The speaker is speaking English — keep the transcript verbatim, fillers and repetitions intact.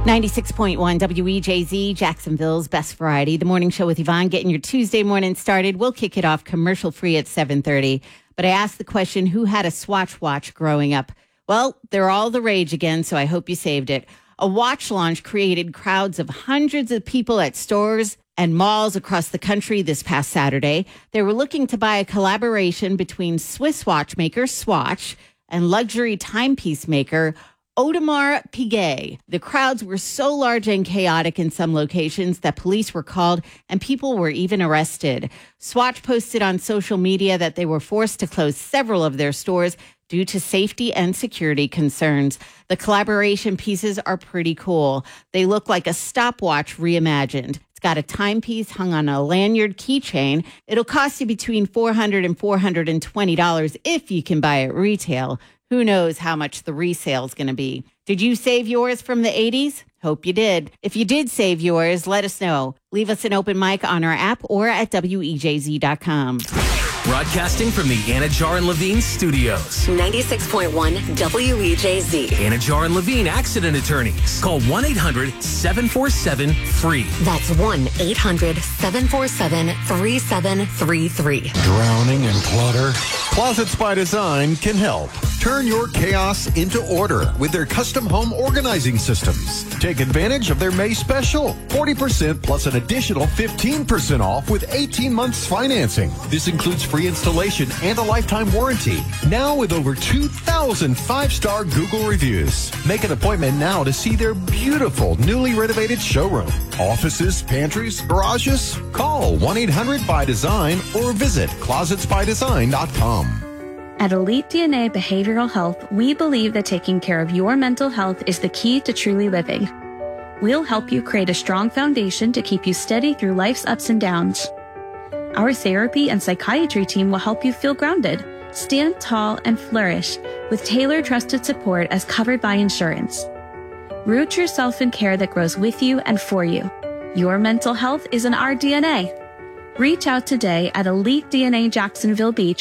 ninety-six point one W E J Z, Jacksonville's best variety. The morning show with Yvonne, getting your Tuesday morning started. We'll kick it off commercial free at seven thirty. But I asked the question, who had a Swatch watch growing up? Well, they're all the rage again, so I hope you saved it. A watch launch created crowds of hundreds of people at stores and malls across the country this past Saturday. They were looking to buy a collaboration between Swiss watchmaker Swatch and luxury timepiece maker Audemars Piguet. The crowds were so large and chaotic in some locations that police were called and people were even arrested. Swatch posted on social media that they were forced to close several of their stores due to safety and security concerns. The collaboration pieces are pretty cool. They look like a stopwatch reimagined. It's got a timepiece hung on a lanyard keychain. It'll cost you between four hundred dollars and four hundred twenty dollars if you can buy it retail. Who knows how much the resale is going to be. Did you save yours from the eighties? Hope you did. If you did save yours, let us know. Leave us an open mic on our app or at W E J Z dot com. Broadcasting from the Anajar and Levine studios. ninety-six point one W E J Z. Anajar and Levine accident attorneys. Call one eight hundred seven four seven free. That's one eight hundred seven four seven three seven three three. Drowning in clutter? Closets by Design can help. Turn your chaos into order with their custom home organizing systems. Take advantage of their May special. forty percent plus an additional fifteen percent off with eighteen months financing. This includes free installation and a lifetime warranty. Now with over two thousand five-star Google reviews. Make an appointment now to see their beautiful newly renovated showroom. Offices, pantries, garages? Call one eight hundred by design or visit closets by design dot com. At Elite D N A Behavioral Health, we believe that taking care of your mental health is the key to truly living. We'll help you create a strong foundation to keep you steady through life's ups and downs. Our therapy and psychiatry team will help you feel grounded, stand tall, and flourish with tailored trusted support as covered by insurance. Root yourself in care that grows with you and for you. Your mental health is in our D N A. Reach out today at Elite D N A Jacksonville Beach